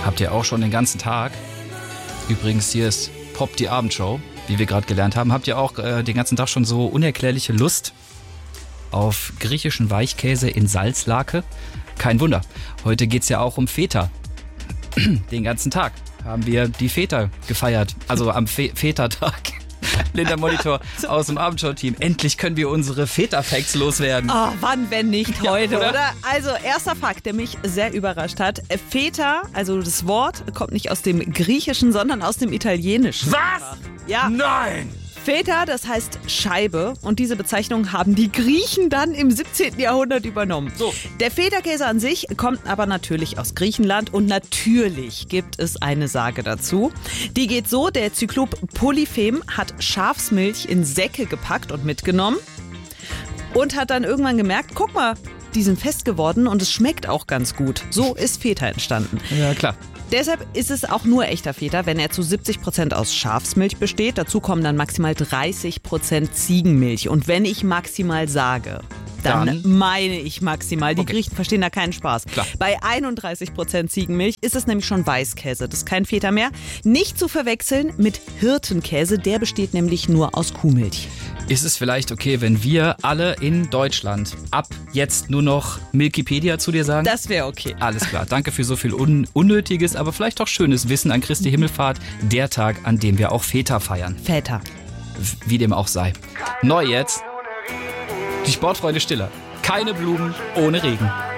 Habt ihr auch schon den ganzen Tag? Übrigens, hier ist Pop die Abendshow, wie wir gerade gelernt haben. Habt ihr auch den ganzen Tag schon so unerklärliche Lust auf griechischen Weichkäse in Salzlake? Kein Wunder. Heute geht's ja auch um Feta. Den ganzen Tag haben wir die Feta gefeiert. Also am Feta-Tag. Linda Molitor aus dem Abendschau-Team. Endlich können wir unsere Feta-Facts loswerden. Oh, wann, wenn nicht heute, oder? Also, erster Fakt, der mich sehr überrascht hat. Feta, also das Wort, kommt nicht aus dem Griechischen, sondern aus dem Italienischen. Was? Ja. Nein! Feta, das heißt Scheibe, und diese Bezeichnung haben die Griechen dann im 17. Jahrhundert übernommen. So. Der Feta-Käse an sich kommt aber natürlich aus Griechenland und natürlich gibt es eine Sage dazu. Die geht so: Der Zyklop Polyphem hat Schafsmilch in Säcke gepackt und mitgenommen und hat dann irgendwann gemerkt, guck mal, die sind fest geworden und es schmeckt auch ganz gut. So ist Feta entstanden. Ja, klar. Deshalb ist es auch nur echter Feta, wenn er zu 70% aus Schafsmilch besteht. Dazu kommen dann maximal 30% Ziegenmilch. Und wenn ich maximal sage, dann meine ich maximal. Die Griechen verstehen da keinen Spaß. Klar. Bei 31% Ziegenmilch ist es nämlich schon Weißkäse. Das ist kein Feta mehr. Nicht zu verwechseln mit Hirtenkäse. Der besteht nämlich nur aus Kuhmilch. Ist es vielleicht okay, wenn wir alle in Deutschland ab jetzt nur noch Milkipedia zu dir sagen? Das wäre okay. Alles klar. Danke für so viel unnötiges, aber vielleicht auch schönes Wissen an Christi Himmelfahrt. Der Tag, an dem wir auch Feta feiern. Feta. Wie dem auch sei. Neu jetzt. Die Sportfreunde Stiller. Keine Blumen ohne Regen.